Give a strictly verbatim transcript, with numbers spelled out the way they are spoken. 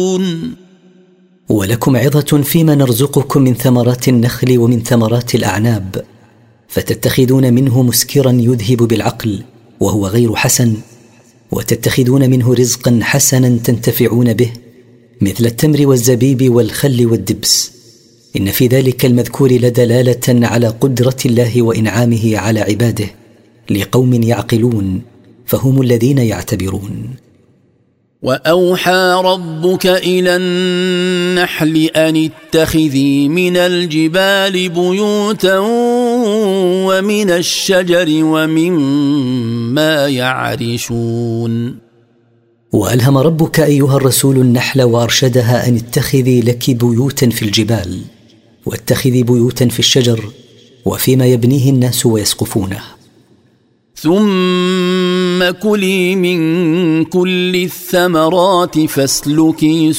ولكم عظة فيما نرزقكم من ثمرات النخل ومن ثمرات الأعناب، فتتخذون منه مسكرا يذهب بالعقل وهو غير حسن، وتتخذون منه رزقا حسنا تنتفعون به، مثل التمر والزبيب والخل والدبس. إن في ذلك المذكور لدلالة على قدرة الله وإنعامه على عباده لقوم يعقلون، فهم الذين يعتبرون. وأوحى ربك إلى النحل أن اتخذي من الجبال بيوتا ومن الشجر ومما يعرشون. وألهم ربك أيها الرسول النحل وأرشدها أن اتخذي لك بيوتا في الجبال، واتخذي بيوتا في الشجر وفيما يبنيه الناس ويسقفونه. ثم كلي من كل الثمرات فاسلكي